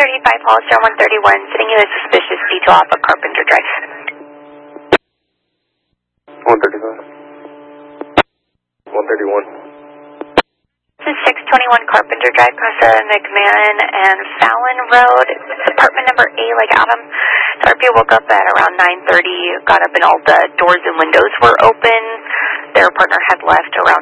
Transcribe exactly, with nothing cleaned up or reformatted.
thirty-five Hollister one thirty-one, sitting in a suspicious detail off of Carpenter Drive. one thirty-five. one thirty-one. This is six twenty-one Carpenter Drive, cross McMahon and Fallon Road. It's apartment number A, like Adam. The R P woke up at around nine thirty, got up and all the doors and windows were open. Their partner had left around